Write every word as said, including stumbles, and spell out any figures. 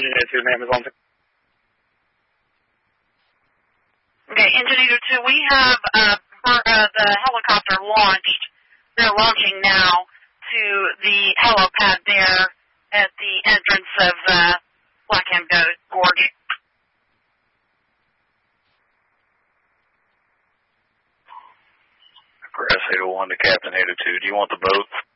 Engine Eater two, name is on. Okay, Engine Eater two, we have uh, for, uh, the helicopter launched. They're launching now to the helipad there at the entrance of uh, Blackhand Gorge. Grass eight oh one to Captain eight oh two. Do you want the boat?